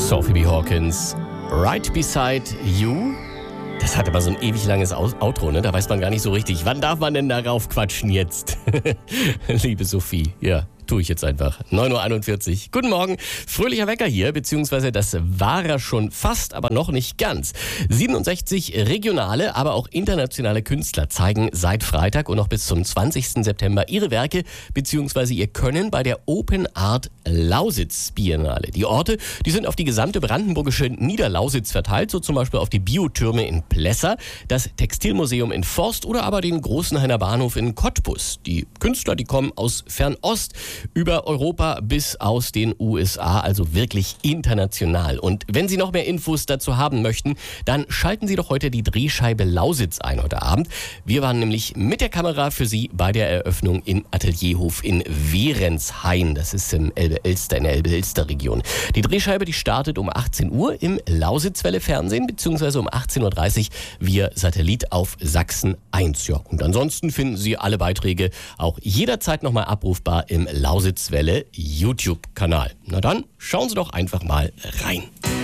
Sophie B. Hawkins, Right Beside You. Das hat aber so ein ewig langes Outro, ne? Da weiß man gar nicht so richtig, wann darf man denn darauf quatschen jetzt? Liebe Sophie, ja, tue ich jetzt einfach. 9.41 Uhr. Guten Morgen, fröhlicher Wecker hier, beziehungsweise das war er schon fast, aber noch nicht ganz. 67 regionale, aber auch internationale Künstler zeigen seit Freitag und noch bis zum 20. September ihre Werke, beziehungsweise ihr Können bei der Open Art Lausitz Biennale. Die Orte, die sind auf die gesamte brandenburgische Niederlausitz verteilt, so zum Beispiel auf die Biotürme in Plessa, das Textilmuseum in Forst oder aber den Großenhainer Bahnhof in Cottbus. Die Künstler, die kommen aus Fernost, über Europa bis aus den USA, also wirklich international. Und wenn Sie noch mehr Infos dazu haben möchten, dann schalten Sie doch heute die Drehscheibe Lausitz ein heute Abend. Wir waren nämlich mit der Kamera für Sie bei der Eröffnung im Atelierhof in Werenshain. Das ist im Elbe-Elster, in der Elbe-Elster-Region. Die Drehscheibe, die startet um 18 Uhr im Lausitzwelle-Fernsehen, beziehungsweise um 18.30 Uhr via Satellit auf Sachsen 1. Ja, und ansonsten finden Sie alle Beiträge auch jederzeit nochmal abrufbar im Lausitzwelle YouTube-Kanal. Na dann, schauen Sie doch einfach mal rein.